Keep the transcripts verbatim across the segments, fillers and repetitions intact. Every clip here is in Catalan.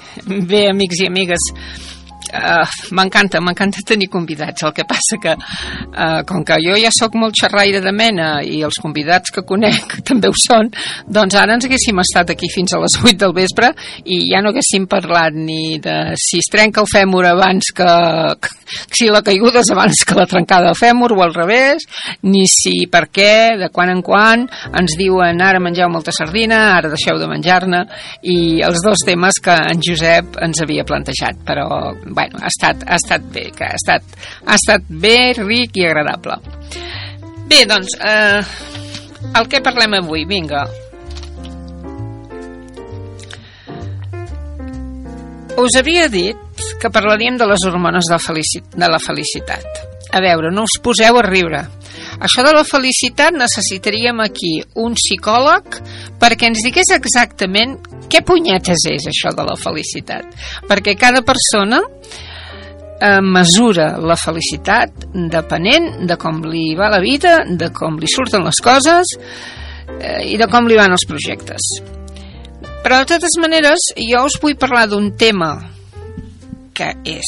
Bé, amics i amigues, uh, m'encanta, m'encanta tenir convidats. El que passa que, uh, com que jo ja sóc molt xerraire de mena i els convidats que conec també ho són, doncs ara ens haguéssim estat aquí fins a les vuit del vespre i ja no haguéssim parlat ni de si es trenca el fèmur abans que... que si la caiguda és abans que la trencada del fèmur o al revés, ni si per què, de quan en quan ens diuen ara mengeu molta sardina, ara deixeu de menjar-ne, i els dos temes que en Josep ens havia plantejat, però bueno, ha estat, ha estat bé, que ha estat, ha estat bé, ric i agradable. Bé, doncs, eh, el que parlem avui, vinga. Us havia dit que parlaríem de les hormones de, felici- de la felicitat. A veure, no us poseu a riure. Això de la felicitat necessitaríem aquí un psicòleg perquè ens digués exactament què punyetes és això de la felicitat. Perquè cada persona eh, mesura la felicitat depenent de com li va la vida, de com li surten les coses eh, i de com li van els projectes. Però de totes maneres jo us vull parlar d'un tema que és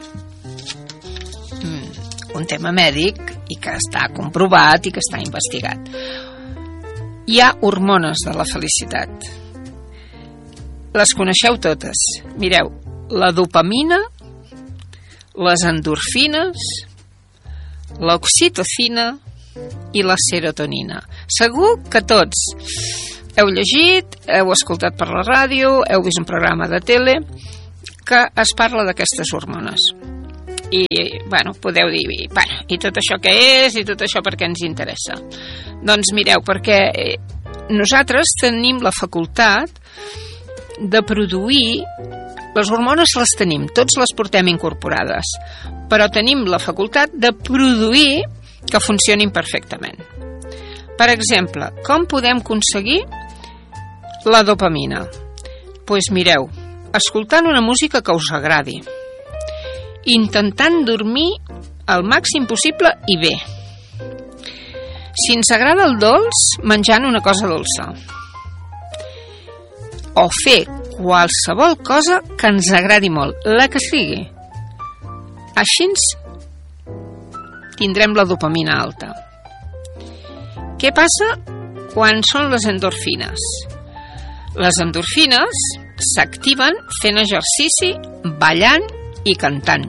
mm, un tema mèdic i que està comprovat i que està investigat. Hi ha hormones de la felicitat. Les coneixeu totes. Mireu, la dopamina, les endorfines, l'oxitocina i la serotonina. Segur que tots heu llegit, heu escoltat per la ràdio, heu vist un programa de tele que es parla d'aquestes hormones. I, bueno, podeu dir, bueno, i tot això què és, i tot això per què ens interessa? Doncs mireu, perquè nosaltres tenim la facultat de produir, les hormones les tenim, tots les portem incorporades, però tenim la facultat de produir que funcionin perfectament. Per exemple, com podem aconseguir la dopamina? Doncs pues mireu, escoltant una música que us agradi, intentant dormir el màxim possible i bé. Si ens agrada el dolç, menjant una cosa dolça. O fer qualsevol cosa que ens agradi molt, la que sigui. Així tindrem la dopamina alta. Què passa quan són les endorfines? Les endorfines s'activen fent exercici, ballant i cantant.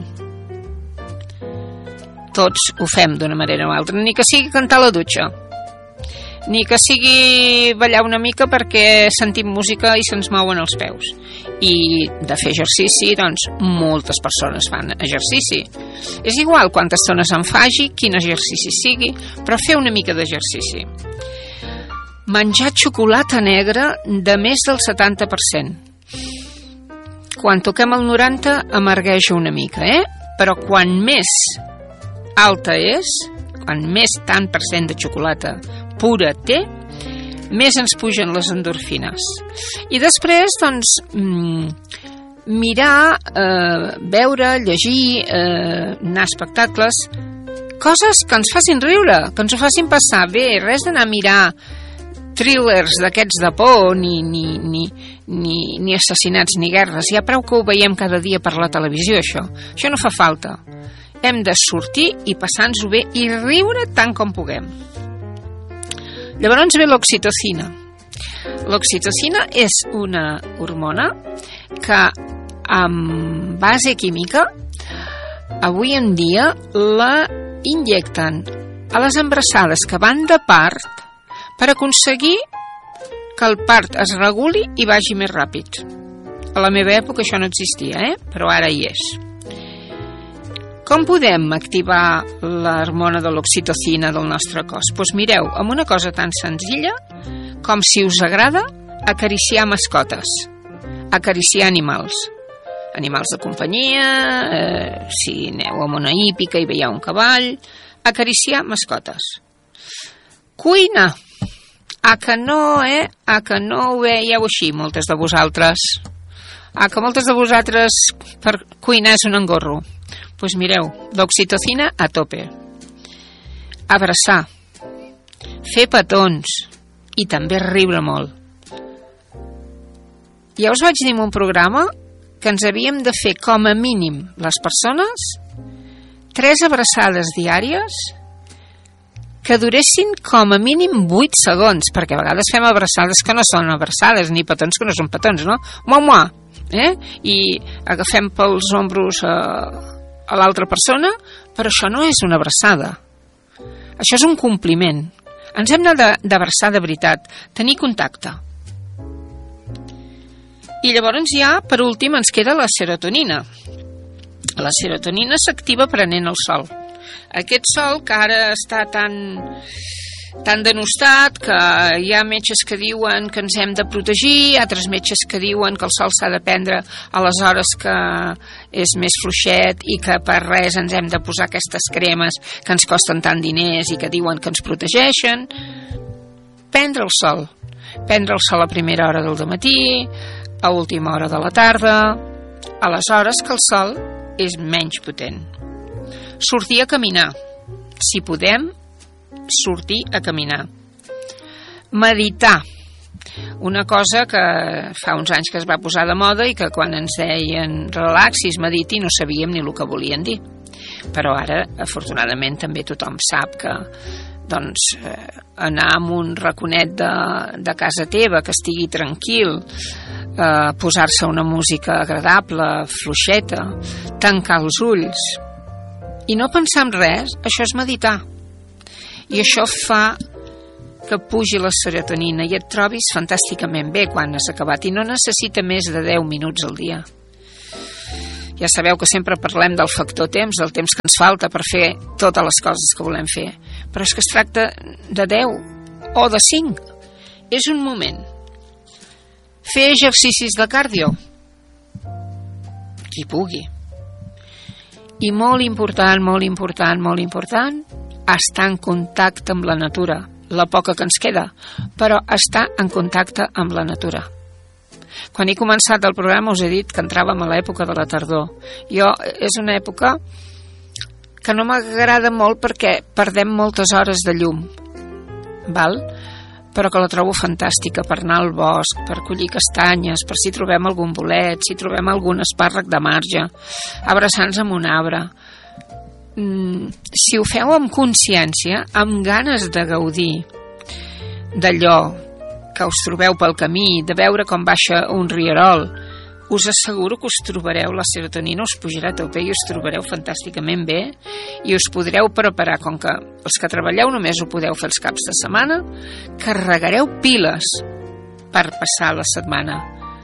Tots ho fem d'una manera o altra, ni que sigui cantar a la dutxa, ni que sigui ballar una mica perquè sentim música i se'ns mouen els peus. I de fer exercici, doncs, moltes persones fan exercici. És igual quantes estones en faci, quin exercici sigui, però fer una mica d'exercici. Menjar xocolata negra de més del setanta per cent. Quan toquem el noranta amargueja una mica, eh? Però quan més alta és, quan més tant per cent de xocolata pura té, més ens pugen les endorfines. I després, doncs, mirar, eh, veure, llegir, eh, anar a espectacles, coses que ens facin riure, que ens ho facin passar bé, res d'anar a mirar thrillers d'aquests de por, ni, ni, ni, ni, ni assassinats ni guerres. Ja prou que ho veiem cada dia per la televisió, això. Això no fa falta. Hem de sortir i passar-nos-ho bé i riure tant com puguem. Llavors ve l'oxitocina. L'oxitocina és una hormona que, amb base química, avui en dia la injecten a les embarassades que van de part per aconseguir que el part es reguli i vagi més ràpid. A la meva època això no existia, eh? Però ara hi és. Com podem activar l'hormona de l'oxitocina del nostre cos? Doncs mireu, amb una cosa tan senzilla com, si us agrada, acariciar mascotes, acariciar animals. Animals de companyia, eh, si aneu a una hípica i veieu un cavall, acariciar mascotes. Cuina. A que no, eh? A que no ho veieu així, moltes de vosaltres? A que moltes de vosaltres per cuinar és un engorro? Doncs pues mireu, l'oxitocina a tope. Abraçar, fer petons i també riure molt. Ja us vaig dir en un programa que ens havíem de fer com a mínim les persones tres abraçades diàries que duressin com a mínim vuit segons, perquè a vegades fem abraçades que no són abraçades, ni petons que no són petons, no? Mua, mua, eh? I agafem pels ombros a, a l'altra persona, però això no és una abraçada. Això és un compliment. Ens hem d'abraçar de veritat, tenir contacte. I llavors ja, per últim, ens queda la serotonina. La serotonina s'activa prenent el sol. Aquest sol que ara està tan, tan denostat, que hi ha metges que diuen que ens hem de protegir, altres metges que diuen que el sol s'ha de prendre a les hores que és més fluixet i que per res ens hem de posar aquestes cremes que ens costen tant diners i que diuen que ens protegeixen. Prendre el sol. Prendre el sol a primera hora del dematí, a última hora de la tarda, a les hores que el sol és menys potent. Sortir a caminar. Si podem, sortir a caminar. Meditar. Una cosa que fa uns anys que es va posar de moda i que quan ens deien relaxis, mediti, no sabíem ni el que volien dir. Però ara, afortunadament, també tothom sap que doncs, eh, anar a un raconet de, de casa teva, que estigui tranquil, eh, posar-se una música agradable, fluixeta, tancar els ulls i no pensar en res, això és meditar. I això fa que pugi la serotonina i et trobis fantàsticament bé quan has acabat i no necessita més de deu minuts al dia. Ja sabeu que sempre parlem del factor temps, del temps que ens falta per fer totes les coses que volem fer, però és que es tracta de deu o de cinc. És un moment. Fer exercicis de cardio, qui pugui. I molt important, molt important, molt important, estar en contacte amb la natura, la poca que ens queda, però estar en contacte amb la natura. Quan he començat el programa us he dit que entràvem a l'època de la tardor. Jo, és una època que no m'agrada molt perquè perdem moltes hores de llum, val? Però que la trobo fantàstica per anar al bosc, per collir castanyes, per si trobem algun bolet, si trobem algun espàrrec de marge, abraçar-nos amb un arbre. Mm, si ho feu amb consciència, amb ganes de gaudir d'allò que us trobeu pel camí, de veure com baixa un rierol, us asseguro que us trobareu la serotonina, us pujarà a tope i us trobareu fantàsticament bé i us podreu preparar, com que els que treballeu només ho podeu fer els caps de setmana, carregareu piles per passar la setmana.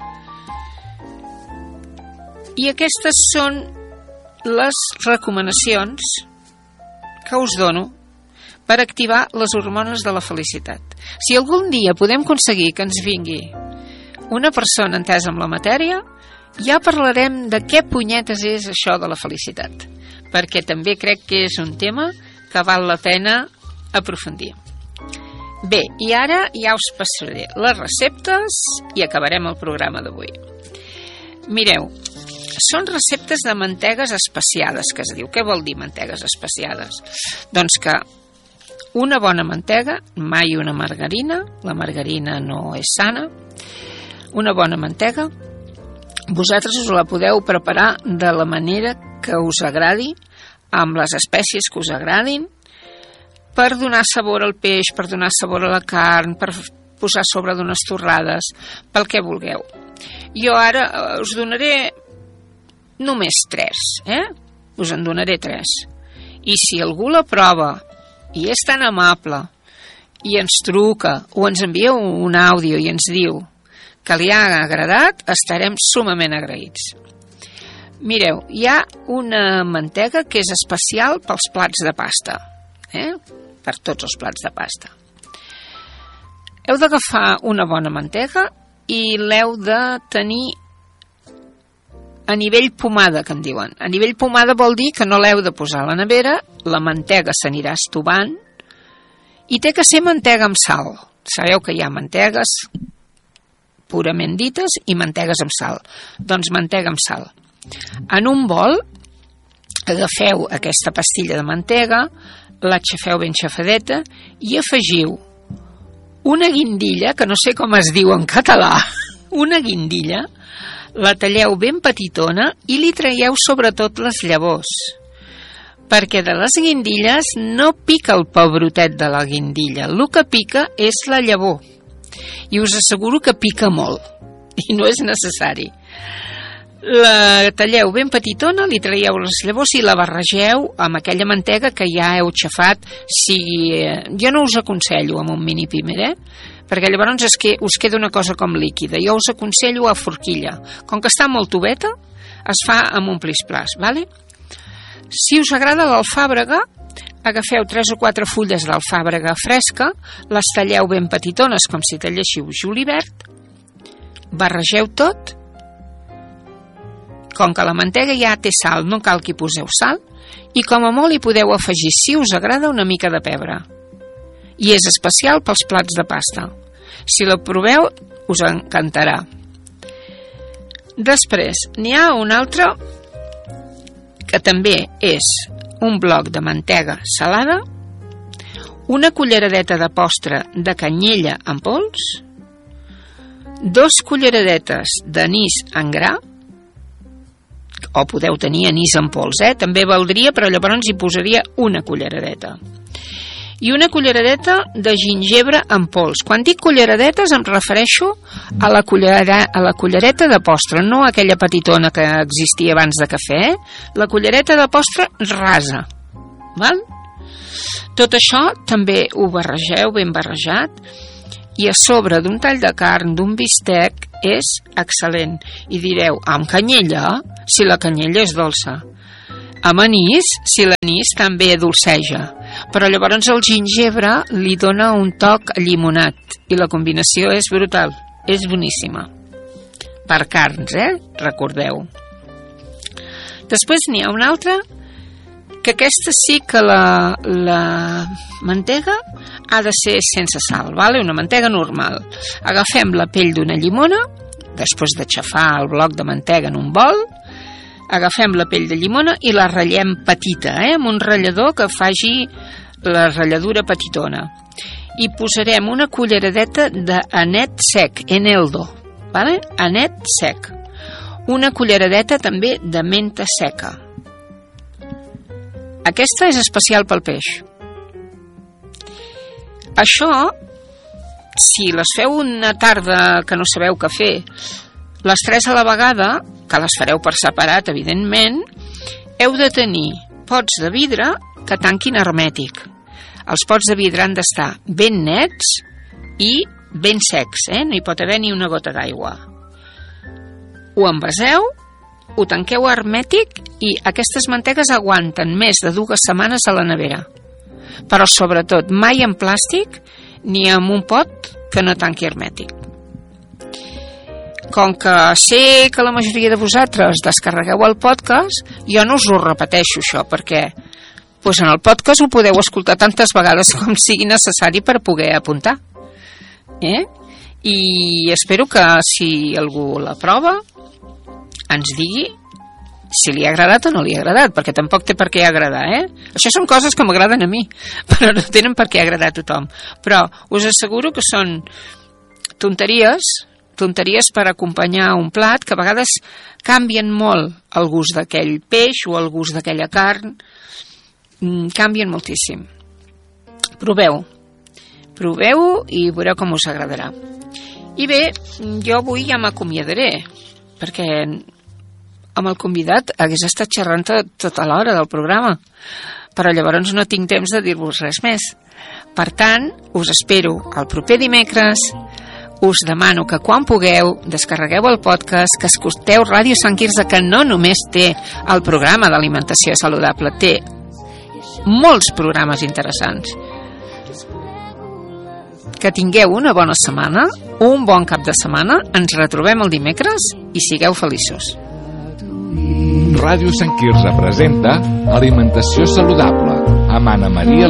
I aquestes són les recomanacions que us dono per activar les hormones de la felicitat. Si algun dia podem aconseguir que ens vingui una persona entesa amb la matèria, ja parlarem de què punyetes és això de la felicitat, perquè també crec que és un tema que val la pena aprofundir. Bé, i ara ja us passaré les receptes i acabarem el programa d'avui. Mireu, són receptes de mantegues especiades, que es diu. Què vol dir mantegues especiades? Doncs que una bona mantega, mai una margarina, la margarina no és sana, una bona mantega, vosaltres us la podeu preparar de la manera que us agradi, amb les espècies que us agradin, per donar sabor al peix, per donar sabor a la carn, per posar sobre d'unes torrades, pel que vulgueu. Jo ara us donaré només tres, eh? Us en donaré tres. I si algú la prova i és tan amable i ens truca o ens envia un àudio i ens diu que li ha agradat, estarem sumament agraïts. Mireu, hi ha una mantega que és especial pels plats de pasta, eh? Per tots els plats de pasta. Heu d'agafar una bona mantega i l'heu de tenir a nivell pomada, que en diuen. A nivell pomada vol dir que no l'heu de posar a la nevera, la mantega s'anirà estovant i té que ser mantega amb sal. Sabeu que hi ha mantegues purament dites i mantegues amb sal. Doncs mantega amb sal. En un bol agafeu aquesta pastilla de mantega, l'aixafeu ben xafadeta i afegiu una guindilla, que no sé com es diu en català, Una guindilla la talleu ben petitona i li traieu sobretot les llavors, perquè de les guindilles no pica el pobrotet de la guindilla, el que pica és la llavor, i us asseguro que pica molt, i no és necessari. La talleu ben petitona, li traieu les llavors i la barregeu amb aquella mantega que ja heu xafat. Si, jo no us aconsello amb un mini pimer, eh? Perquè llavors és que us queda una cosa com líquida. Jo us aconsello a forquilla. Com que està molt tubeta, es fa amb un plis-plas, ¿vale? Si us agrada l'alfàbrega, agafeu tres o quatre fulles d'alfàbrega fresca, les talleu ben petitones, com si talléssiu julivert, barregeu tot. Com que la mantega ja té sal, no cal que hi poseu sal, i com a molt hi podeu afegir, si us agrada, una mica de pebre. I és especial pels plats de pasta. Si la proveu, us encantarà. Després, n'hi ha un altre que també és un bloc de mantega salada, una culleradeta de postre de canyella en pols, dos culleradetes d'anís en gra, o podeu tenir anís en pols, eh? També valdria, però llavors hi posaria una culleradeta. I una culleradeta de gingebre en pols. Quan dic culleradetes em refereixo a la, cullera, a la cullereta de postre, no aquella petitona que existia abans de cafè, eh? La cullereta de postre rasa. Val? Tot això també ho barregeu ben barrejat, i a sobre d'un tall de carn, d'un bistec, és excel·lent. I direu, amb canyella? Si la canyella és dolça. Amb anís, si l'anís també dolceja. Però llavors el gingebre li dona un toc llimonat i la combinació és brutal, és boníssima. Per carns, eh? Recordeu. Després n'hi ha una altra, que aquesta sí que la, la mantega ha de ser sense sal, vale? Una mantega normal. Agafem la pell d'una llimona, després de xafar el bloc de mantega en un bol, agafem la pell de llimona i la ratllem petita, eh? Amb un ratllador que faci la ratlladura petitona. I posarem una culleradeta d'anet sec, eneldo, vale? Anet sec. Una culleradeta també de menta seca. Aquesta és especial pel peix. Això, si les feu una tarda que no sabeu què fer, les tres a la vegada, que les fareu per separat, evidentment, heu de tenir pots de vidre que tanquin hermètic. Els pots de vidre han d'estar ben nets i ben secs, eh? No hi pot haver ni una gota d'aigua. Ho envaseu, ho tanqueu hermètic i aquestes mantegues aguanten més de dues setmanes a la nevera. Però sobretot mai en plàstic ni en un pot que no tanqui hermètic. Com que sé que la majoria de vosaltres descarregueu el podcast, jo no us ho repeteixo això, perquè doncs en el podcast ho podeu escoltar tantes vegades com sigui necessari per poder apuntar. Eh? I espero que si algú la prova ens digui si li ha agradat o no li ha agradat, perquè tampoc té per què agradar, eh? Això són coses que m'agraden a mi, però no tenen per què agradar a tothom. Però us asseguro que són tonteries, tonteries per acompanyar un plat, que a vegades canvien molt el gust d'aquell peix o el gust d'aquella carn, canvien moltíssim. Proveu, proveu i veureu com us agradarà. I bé, jo avui ja m'acomiadaré, perquè amb el convidat hagués estat xerrant tota l'hora del programa, però llavors no tinc temps de dir-vos res més. Per tant, us espero el proper dimecres. Us demano que quan pugueu descarregueu el podcast, que escolteu Ràdio Sant Quirze, que no només té el programa d'alimentació saludable, té molts programes interessants. Que tingueu una bona setmana, un bon cap de setmana, ens retrobem el dimecres i sigueu feliços. Ràdio Sant Quirze presenta Alimentació saludable amb Anna Maria